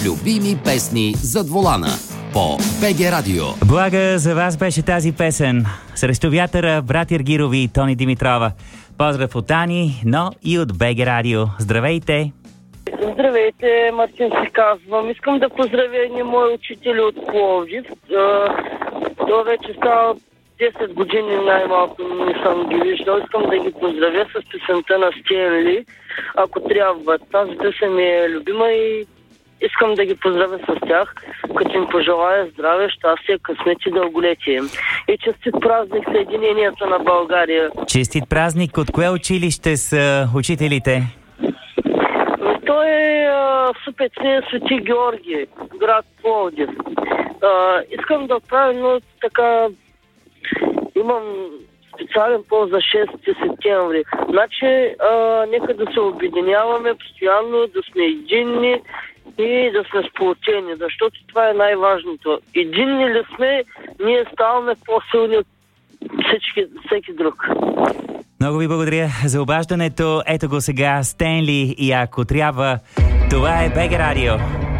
Любими песни зад волана по БГ Радио. Блага, за вас беше тази песен. Срещу вятъра, брат Иргирови и Тони Димитрова. Поздрав от Ани, но и от БГ Радио. Здравейте! Здравейте, Мартин се казвам. Искам да поздравя едни мои учители от Пловдив. Това вече става 10 години най-малко не съм ги виждал. Искам да ги поздравя с песента на Стенли, ако трябва. Тази песен ми е любима и искам да ги поздравя с тях, като им пожелая здраве, щастие, късмет и дълголетие. И честит празник Съединението на България. Честит празник! От кое училище са учителите? Той е СПЦ Свети Георги, град Пловдив. Искам да отправя, но така имам специален пост за 6 септември. Значи, нека да се обединяваме постоянно, да сме единни и да сме сплотени, защото това е най-важното. Единни ли сме, ние ставаме по-силни от всеки друг. Много ви благодаря за обаждането. Ето го сега Стенли и ако трябва, това е БГ Радио.